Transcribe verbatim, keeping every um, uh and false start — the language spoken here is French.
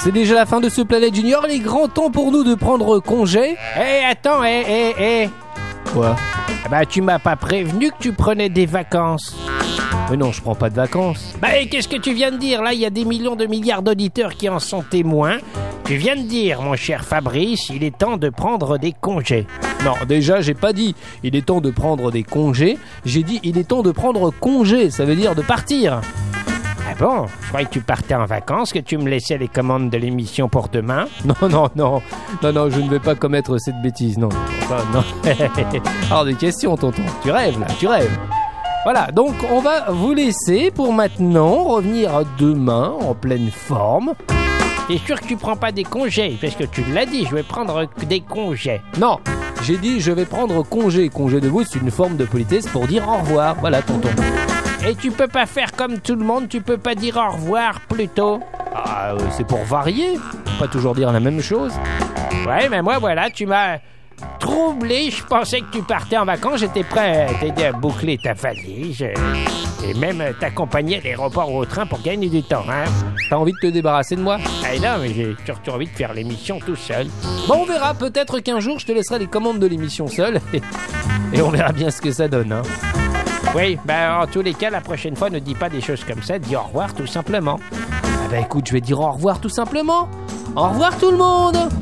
C'est déjà la fin de ce Planète Junior, il est grand temps pour nous de prendre congé. Eh, hey, attends, eh, eh, eh. Quoi? Bah, tu m'as pas prévenu que tu prenais des vacances. Mais non, je prends pas de vacances. Bah, et qu'est-ce que tu viens de dire? Là, il y a des millions de milliards d'auditeurs qui en sont témoins. Tu viens de dire, mon cher Fabrice, il est temps de prendre des congés. Non, déjà, j'ai pas dit il est temps de prendre des congés. J'ai dit il est temps de prendre congé, ça veut dire de partir. Ah bon? Je croyais que tu partais en vacances, que tu me laissais les commandes de l'émission pour demain. Non, non, non. Non, non, je ne vais pas commettre cette bêtise, non. Enfin, non. Hors de question, tonton. Tu rêves, là, tu rêves. Voilà, donc on va vous laisser pour maintenant revenir demain en pleine forme. T'es sûr que tu prends pas des congés? Parce que tu l'as dit, je vais prendre des congés. Non, j'ai dit je vais prendre congé. Congé de vous, c'est une forme de politesse pour dire au revoir. Voilà, tonton. Et tu peux pas faire comme tout le monde, tu peux pas dire au revoir plutôt? Ah, euh, c'est pour varier. Pas toujours dire la même chose. Ouais, mais moi, voilà, tu m'as troublé. Je pensais que tu partais en vacances. J'étais prêt à t'aider à boucler ta valise. Et même t'accompagner à l'aéroport ou au train pour gagner du temps, hein. T'as envie de te débarrasser de moi? Ah non, mais j'ai surtout envie de faire l'émission tout seul. Bon, on verra. Peut-être qu'un jour, je te laisserai les commandes de l'émission seul. Et on verra bien ce que ça donne, hein. Oui, ben en tous les cas, la prochaine fois, ne dis pas des choses comme ça. Dis au revoir, tout simplement. Ah bah écoute, je vais dire au revoir tout simplement. Au revoir tout le monde.